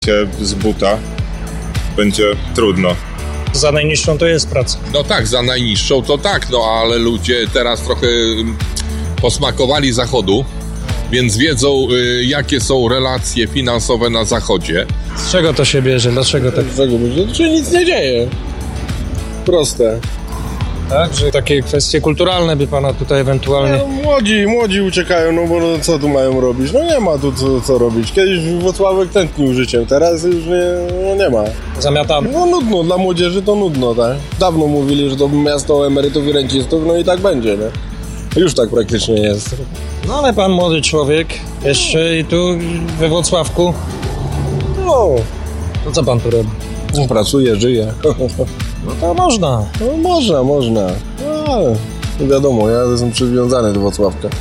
rękę z buta, będzie trudno. Za najniższą to jest praca. No tak, za najniższą to tak, no ale ludzie teraz trochę posmakowali Zachodu, więc wiedzą, jakie są relacje finansowe na Zachodzie. Z czego to się bierze? Dlaczego tak? To się nic nie dzieje. Proste. Tak, że takie kwestie kulturalne by pana tutaj ewentualnie... No, młodzi uciekają, no bo co tu mają robić? No nie ma tu co robić. Kiedyś Włocławek tętnił życiem, teraz już nie ma. Zamiatamy. No nudno, dla młodzieży to nudno, tak? Dawno mówili, że to miasto emerytów i rencistów, no i tak będzie, nie? Już tak praktycznie jest. No ale pan młody człowiek, jeszcze i tu we Włocławku, No, to co pan tu robi? pracuje, żyje. No to można. No można. Ale wiadomo, ja jestem przywiązany do Włocławka.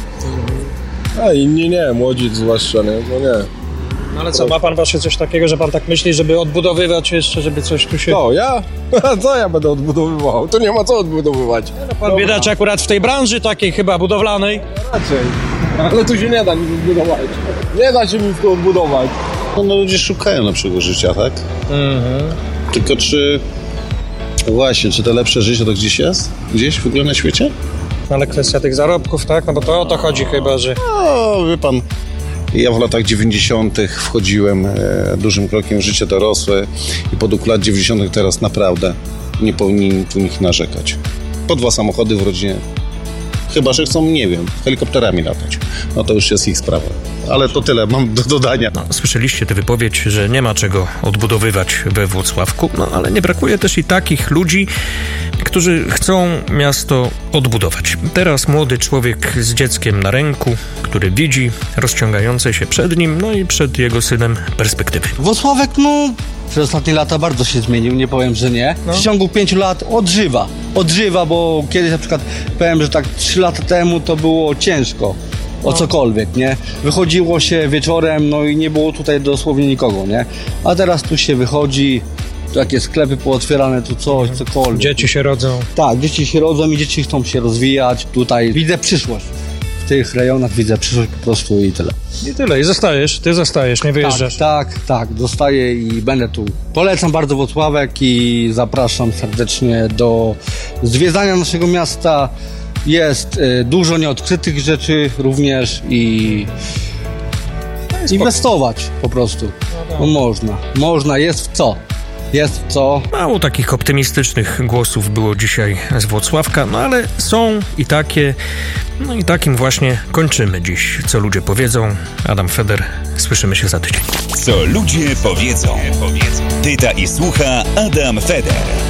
A inni nie, młodzi zwłaszcza, nie? No nie. No ale co, ma pan właśnie coś takiego, że pan tak myśli, żeby odbudowywać jeszcze, żeby coś tu się... Co, ja? Co ja będę odbudowywał? To nie ma co odbudowywać. Pan biedacz akurat w tej branży takiej chyba budowlanej. Raczej. Ale tu się nie da nic odbudować. Nie da się nic tu odbudować. No ludzie szukają lepszego życia, tak? Tylko czy... Właśnie, czy to lepsze życie to gdzieś jest? Gdzieś w ogóle na świecie? Ale kwestia tych zarobków, tak? No bo to o to chodzi chyba, że... No, wie pan, ja w latach 90. wchodziłem dużym krokiem w życie dorosłe i po duchu lat 90. teraz naprawdę nie powinni tu nikt narzekać. Po 2 samochody w rodzinie. Chyba że chcą, nie wiem, helikopterami latać. No to już jest ich sprawa. Ale to tyle mam do dodania. No, słyszeliście tę wypowiedź, że nie ma czego odbudowywać we Włocławku, no ale nie brakuje też i takich ludzi, którzy chcą miasto odbudować. Teraz młody człowiek z dzieckiem na ręku, który widzi rozciągające się przed nim, no i przed jego synem perspektywy. Włocławek, no, przez ostatnie lata bardzo się zmienił, nie powiem, że nie. W ciągu 5 lat odżywa, bo kiedyś na przykład, powiem, że tak 3 lata temu to było ciężko. O cokolwiek, nie? Wychodziło się wieczorem, no i nie było tutaj dosłownie nikogo, nie? A teraz tu się wychodzi, takie sklepy pootwierane, tu coś, cokolwiek. Dzieci się rodzą. Tak, dzieci się rodzą i dzieci chcą się rozwijać. Tutaj widzę przyszłość. W tych rejonach widzę przyszłość po prostu i tyle. I tyle, i ty zostajesz, nie wyjeżdżasz. Tak, zostaję i będę tu. Polecam bardzo Włocławek i zapraszam serdecznie do zwiedzania naszego miasta. Jest dużo nieodkrytych rzeczy również i inwestować po prostu. No można, jest w co. Mało takich optymistycznych głosów było dzisiaj z Włocławka, no ale są i takie, no i takim właśnie kończymy dziś. Co ludzie powiedzą. Adam Feder, słyszymy się za tydzień. Co ludzie powiedzą. Pyta i słucha Adam Feder.